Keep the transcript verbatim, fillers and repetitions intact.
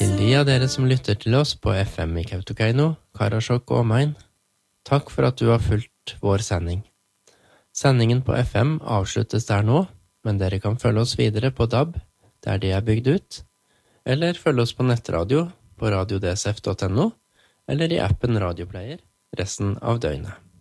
Til de av dere som lytter til oss på F M i Kautokeino, Karasjok og omegn, takk for at du har fulgt vår sending. Sendingen på F M avsluttes der nå, men dere kan følge oss videre på D A B, der de er bygd ut, eller følge oss på nettradio på radio d s f punktum n o, eller i appen Radioplayer resten av døgnet.